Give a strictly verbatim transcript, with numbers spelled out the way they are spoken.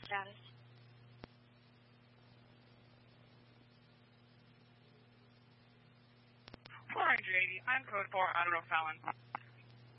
status. four hundred eighty, I'm code four, auto felon.